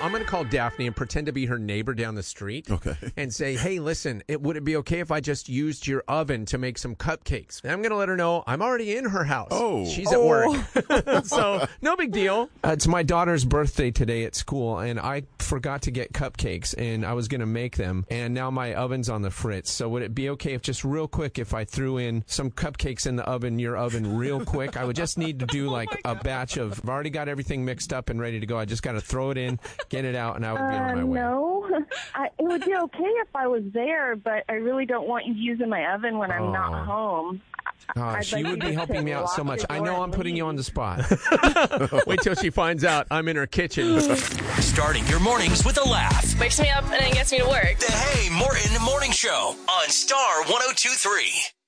I'm going to call Daphne and pretend to be her neighbor down the street. Okay. And say, hey, listen, would it be okay if I just used your oven to make some cupcakes? And I'm going to let her know I'm already in her house. Oh. She's at work. So no big deal. It's my daughter's birthday today at school, and I forgot to get cupcakes, and I was going to make them, and now my oven's on the fritz. So would it be okay if just real quick if I threw in some cupcakes in the oven, your oven, real quick? I would just need to do like a batch of, I've already got everything mixed up and ready to go. I just got to throw it in, get it out, and I would be on my way. No, it would be okay if I was there, but I really don't want you using my oven when I'm not home. She would be helping me out so much. I know I'm putting you on the spot. Wait till she finds out I'm in her kitchen. Starting your mornings with a laugh. Wakes me up and then gets me to work. The Hey Morton Morning Show on Star 102.3.